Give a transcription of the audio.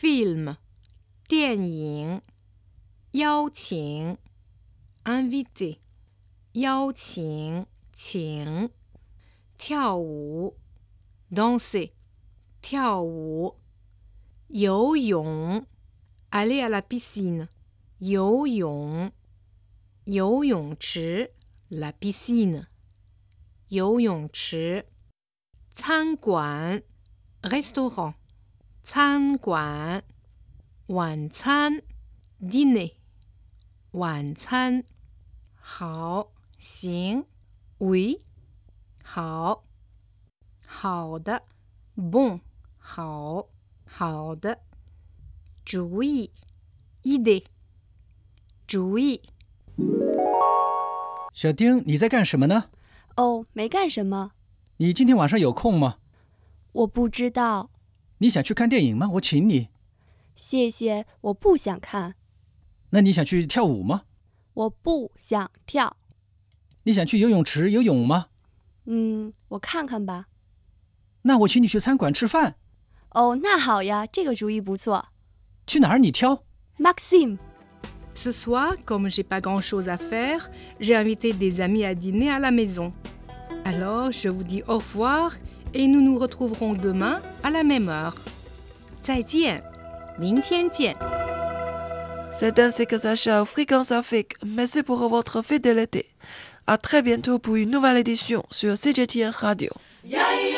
film 电影，邀请 invité 邀请请，跳舞 danser 跳舞，游泳 aller à la piscine 游泳，游泳池 la piscine 游泳池，餐馆 restaurant 餐馆，晚餐 dîner 晚餐，好行 oui 好好的 bon 好好的，主意 idée 主意。 小丁，你在干什么呢？ 哦，没干什么。 你今天晚上有空吗？ 我不知道。 你想去看电影吗？我请你。 谢谢，我不想看。 那你想去跳舞吗？ 我不想跳。 你想去游泳池游泳吗？ 我看看吧。 那我请你去餐馆吃饭。 哦，那好呀，这个主意不错。 去哪儿你挑。 Maxime Ce soir, comme j'ai pas grand-chose à faire, j'ai invité des amis à dîner à la maison. Alors, je vous dis au revoir et nous nous retrouverons demain à la même heure. 再见，明天见。 C'est ainsi que s'achève Fréquence Afrique. Merci pour votre fidélité. À très bientôt pour une nouvelle édition sur CGTN Radio.